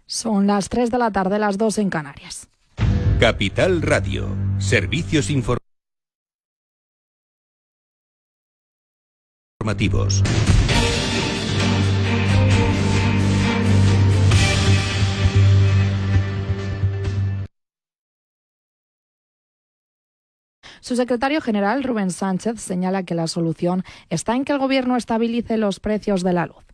Son las 3 de la tarde, las 2 en Canarias. Capital Radio, servicios informativos. Su secretario general, Rubén Sánchez, señala que la solución está en que el Gobierno estabilice los precios de la luz.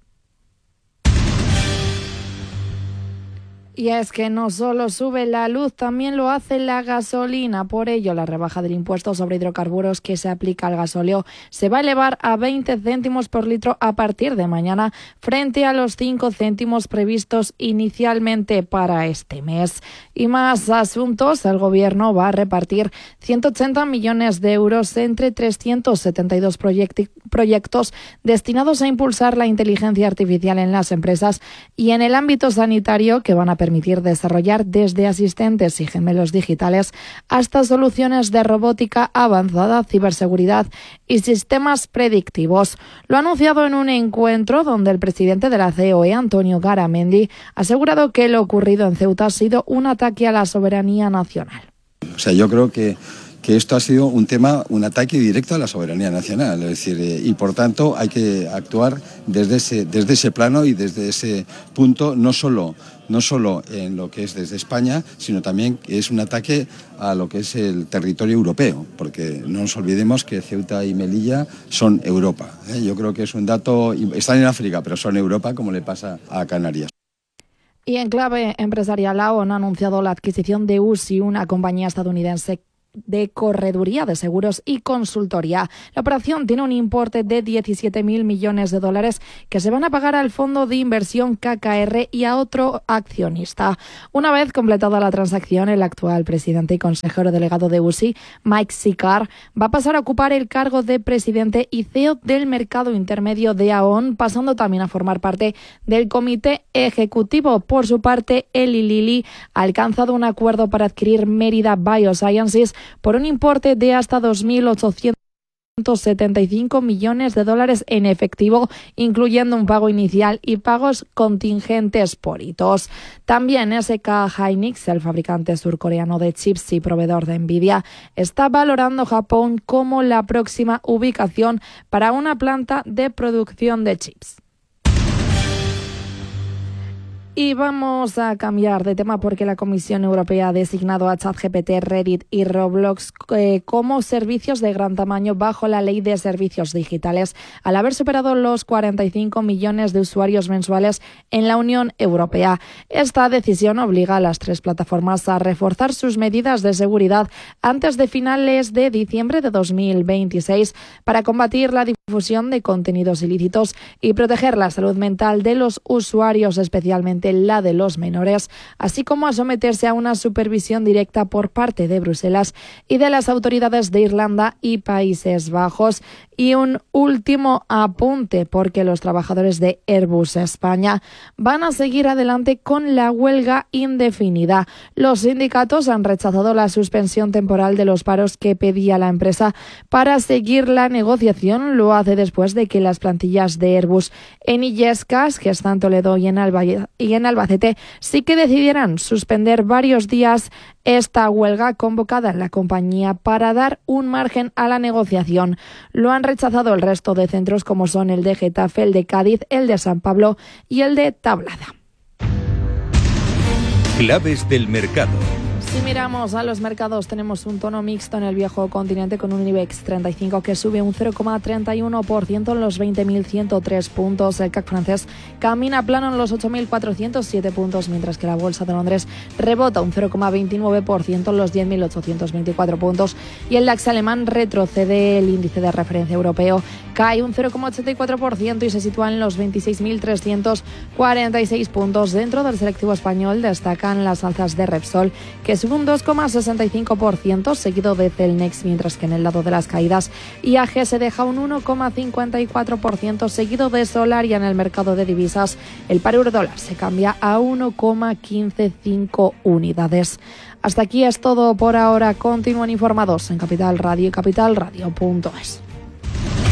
Y es que no solo sube la luz, también lo hace la gasolina. Por ello, la rebaja del impuesto sobre hidrocarburos que se aplica al gasóleo se va a elevar a 20 céntimos por litro a partir de mañana, frente a los 5 céntimos previstos inicialmente para este mes. Y más asuntos, el Gobierno va a repartir 180 millones de euros entre 372 proyectos destinados a impulsar la inteligencia artificial en las empresas y en el ámbito sanitario, que van a permitir desarrollar desde asistentes y gemelos digitales hasta soluciones de robótica avanzada, ciberseguridad y sistemas predictivos. Lo ha anunciado en un encuentro donde el presidente de la COE, Antonio Garamendi, ha asegurado que lo ocurrido en Ceuta ha sido un ataque a la soberanía nacional. O sea, yo creo que esto ha sido un ataque directo a la soberanía nacional, es decir, y por tanto hay que actuar desde ese plano y desde ese punto, no solo en lo que es desde España, sino también que es un ataque a lo que es el territorio europeo, porque no nos olvidemos que Ceuta y Melilla son Europa. Yo creo que es un dato, están en África, pero son Europa, como le pasa a Canarias. Y en clave empresarial, la ONU ha anunciado la adquisición de USI, una compañía estadounidense de correduría de seguros y consultoría. La operación tiene un importe de 17.000 millones de dólares que se van a pagar al fondo de inversión KKR y a otro accionista. Una vez completada la transacción, el actual presidente y consejero delegado de USI, Mike Sicard, va a pasar a ocupar el cargo de presidente y CEO del mercado intermedio de AON, pasando también a formar parte del comité ejecutivo. Por su parte, Eli Lilly ha alcanzado un acuerdo para adquirir Mérida Biosciences por un importe de hasta 2.875 millones de dólares en efectivo, incluyendo un pago inicial y pagos contingentes por hitos. También SK Hynix, el fabricante surcoreano de chips y proveedor de Nvidia, está valorando Japón como la próxima ubicación para una planta de producción de chips. Y vamos a cambiar de tema porque la Comisión Europea ha designado a ChatGPT, Reddit y Roblox como servicios de gran tamaño bajo la Ley de Servicios Digitales, al haber superado los 45 millones de usuarios mensuales en la Unión Europea. Esta decisión obliga a las tres plataformas a reforzar sus medidas de seguridad antes de finales de diciembre de 2026 para combatir la difusión de contenidos ilícitos y proteger la salud mental de los usuarios, especialmente la de los menores, así como a someterse a una supervisión directa por parte de Bruselas y de las autoridades de Irlanda y Países Bajos. Y un último apunte, porque los trabajadores de Airbus España van a seguir adelante con la huelga indefinida. Los sindicatos han rechazado la suspensión temporal de los paros que pedía la empresa para seguir la negociación. Lo hace después de que las plantillas de Airbus en Illescas, que está en Toledo y en Albacete, sí que decidieran suspender varios días esta huelga convocada en la compañía para dar un margen a la negociación. Lo han rechazado el resto de centros, como son el de Getafe, el de Cádiz, el de San Pablo y el de Tablada. Claves del mercado. Si miramos a los mercados, tenemos un tono mixto en el viejo continente con un IBEX 35 que sube un 0,31% en los 20.103 puntos. El CAC francés camina plano en los 8.407 puntos, mientras que la Bolsa de Londres rebota un 0,29% en los 10.824 puntos. Y el DAX alemán retrocede, el índice de referencia europeo cae un 0,84% y se sitúa en los 26.346 puntos. Dentro del selectivo español destacan las alzas de Repsol, que sube un 2,65%, seguido de Celnex, mientras que en el lado de las caídas IAG se deja un 1,54%, seguido de Solaria. En el mercado de divisas, el par euro-dólar se cambia a 1,155 unidades. Hasta aquí es todo por ahora. Continúen informados en Capital Radio y capitalradio.es.